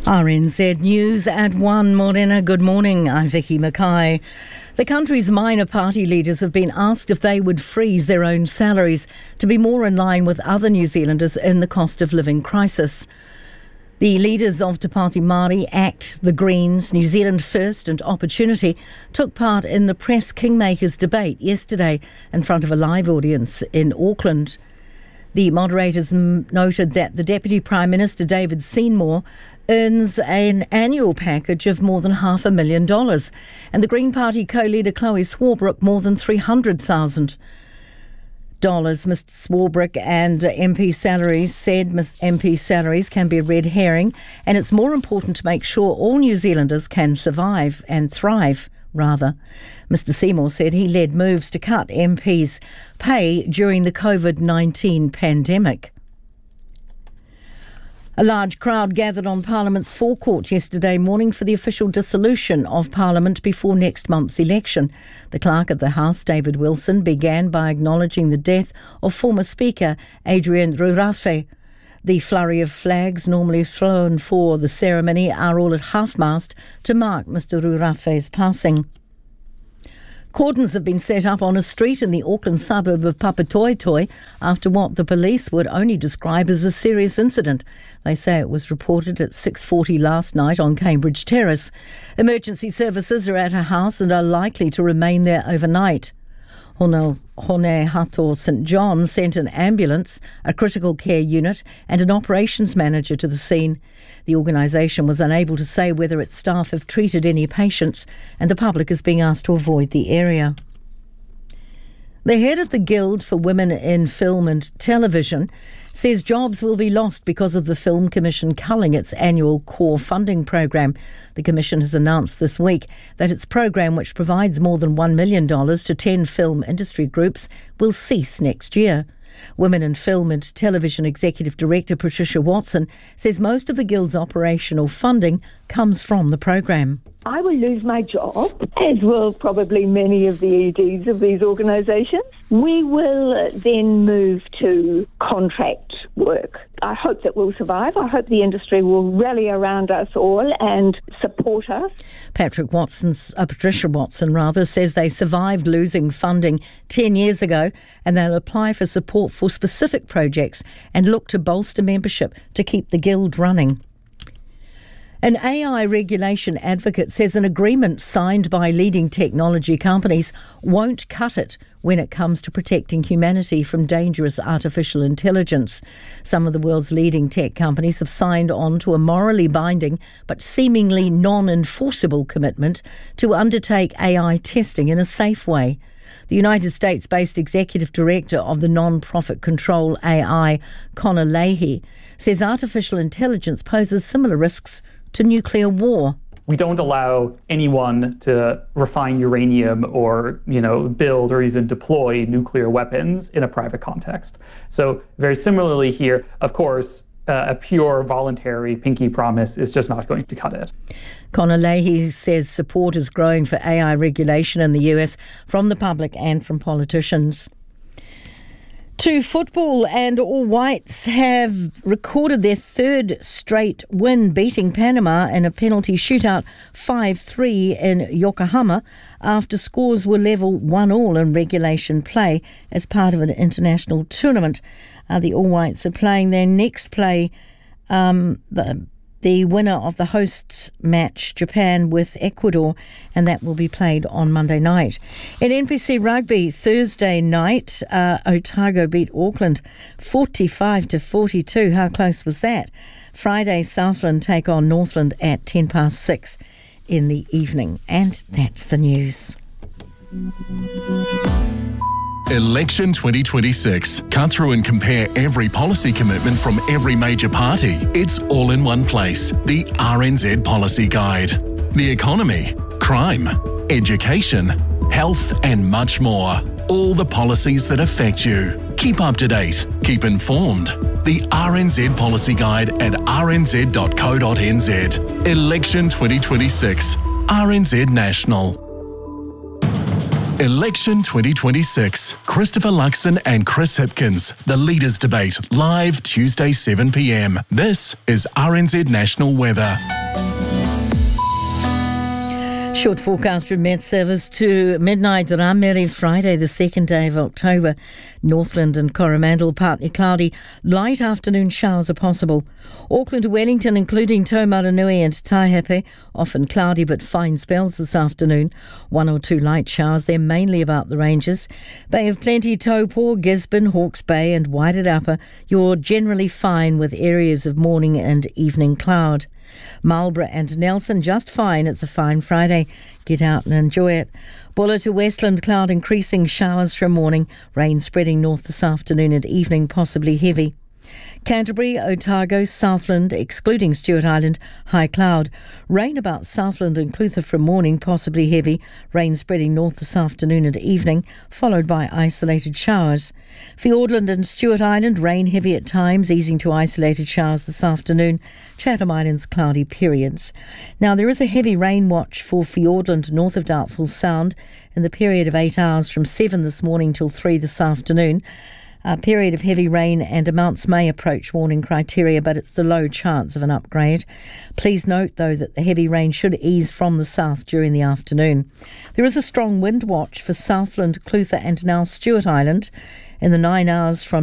RNZ News at 1. Morena, good morning. I'm Vicky Mackay. The country's minor party leaders have been asked if they would freeze their own salaries to be more in line with other New Zealanders in the cost of living crisis. The leaders of Te Pāti Māori, ACT, the Greens, New Zealand First and Opportunity took part in the Press Kingmakers debate yesterday in front of a live audience in Auckland. The moderators noted that the Deputy Prime Minister, David Seymour, earns an annual package of more than $500,000 and the Green Party co-leader Chloe Swarbrick more than $300,000. Mr Swarbrick and MP salaries said MP salaries can be a red herring and it's more important to make sure all New Zealanders can survive and thrive, rather. Mr Seymour said he led moves to cut MPs' pay during the COVID-19 pandemic. A large crowd gathered on Parliament's forecourt yesterday morning for the official dissolution of Parliament before next month's election. The Clerk of the House, David Wilson, began by acknowledging the death of former Speaker Adrian Rurafe. The flurry of flags normally flown for the ceremony are all at half-mast to mark Mr Rurafe's passing. Cordons have been set up on a street in the Auckland suburb of Papatoetoe after what the police would only describe as a serious incident. They say it was reported at 6:40 last night on Cambridge Terrace. Emergency services are at a house and are likely to remain there overnight. Hone Hato St John sent an ambulance, a critical care unit and an operations manager to the scene. The organisation was unable to say whether its staff have treated any patients and the public is being asked to avoid the area. The head of the Guild for Women in Film and Television says jobs will be lost because of the Film Commission culling its annual core funding program. The Commission has announced this week that its program, which provides more than $1 million to 10 film industry groups, will cease next year. Women in Film and Television Executive Director Patricia Watson says most of the Guild's operational funding comes from the program. I will lose my job, as will probably many of the EDs of these organisations. We will then move to contract work. I hope that we'll survive. I hope the industry will rally around us all and support us. Patricia Watson says they survived losing funding 10 years ago and they'll apply for support for specific projects and look to bolster membership to keep the Guild running. An AI regulation advocate says an agreement signed by leading technology companies won't cut it when it comes to protecting humanity from dangerous artificial intelligence. Some of the world's leading tech companies have signed on to a morally binding but seemingly non-enforceable commitment to undertake AI testing in a safe way. The United States-based executive director of the non-profit Control AI, Connor Leahy, says artificial intelligence poses similar risks to nuclear war. We don't allow anyone to refine uranium or, build or even deploy nuclear weapons in a private context. So very similarly here, of course, a pure voluntary pinky promise is just not going to cut it. Connor Leahy says support is growing for AI regulation in the US from the public and from politicians. To football, and All Whites have recorded their third straight win, beating Panama in a penalty shootout 5-3 in Yokohama after scores were level 1-1 in regulation play as part of an international tournament. The All Whites are playing their next play, the winner of the hosts match, Japan with Ecuador, and that will be played on Monday night. In NPC Rugby, Thursday night, Otago beat Auckland 45-42. How close was that? Friday, Southland take on Northland at 6:10 in the evening. And that's the news. Election 2026. Cut through and compare every policy commitment from every major party. It's all in one place. The RNZ Policy Guide. The economy, crime, education, health and much more. All the policies that affect you. Keep up to date. Keep informed. The RNZ Policy Guide at rnz.co.nz. Election 2026. RNZ National. Election 2026. Christopher Luxon and Chris Hipkins. The Leaders' Debate. Live Tuesday 7 p.m. This is RNZ National Weather. Short forecast from Met Service to midnight Ramere, Friday, the 2nd day of October. Northland and Coromandel, partly cloudy. Light afternoon showers are possible. Auckland to Wellington, including Taumarunui and Taihape, often cloudy but fine spells this afternoon. 1 or 2 light showers. They're mainly about the ranges. Bay of Plenty, Taupo, Gisborne, Hawke's Bay and Wairarapa. You're generally fine with areas of morning and evening cloud. Marlborough and Nelson, just fine. It's a fine Friday. Get out and enjoy it. Bulla to Westland, cloud increasing, showers from morning. Rain spreading north this afternoon and evening, possibly heavy. Canterbury, Otago, Southland, excluding Stewart Island, high cloud. Rain about Southland and Clutha from morning, possibly heavy. Rain spreading north this afternoon and evening, followed by isolated showers. Fiordland and Stewart Island, rain heavy at times, easing to isolated showers this afternoon. Chatham Islands, cloudy periods. Now, there is a heavy rain watch for Fiordland north of Doubtful Sound in the period of 8 hours from 7 this morning till 3 this afternoon. A period of heavy rain and amounts may approach warning criteria, but it's the low chance of an upgrade. Please note, though, that the heavy rain should ease from the south during the afternoon. There is a strong wind watch for Southland, Clutha and now Stewart Island in the 9 hours from